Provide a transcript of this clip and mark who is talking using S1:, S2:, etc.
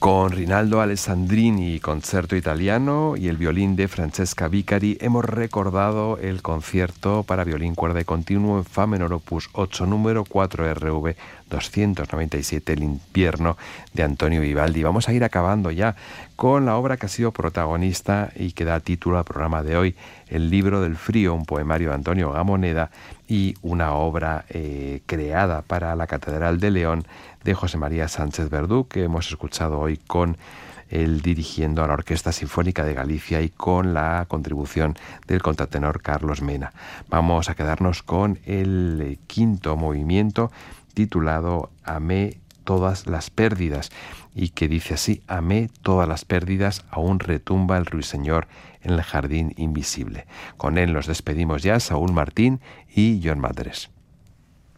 S1: Con Rinaldo Alessandrini, concerto italiano, y el violín de Francesca Vicari, hemos recordado el concierto para violín, cuerda y continuo en fa menor opus 8, número 4 RV 297, El invierno, de Antonio Vivaldi. Vamos a ir acabando ya con la obra que ha sido protagonista y que da título al programa de hoy, El libro del frío, un poemario de Antonio Gamoneda y una obra creada para la Catedral de León de José María Sánchez Verdú, que hemos escuchado hoy con él dirigiendo a la Orquesta Sinfónica de Galicia y con la contribución del contratenor Carlos Mena. Vamos a quedarnos con el quinto movimiento titulado Amé todas las pérdidas, y que dice así: amé todas las pérdidas, aún retumba el ruiseñor en el jardín invisible. Con él nos despedimos ya, Saúl Martín y John Madres.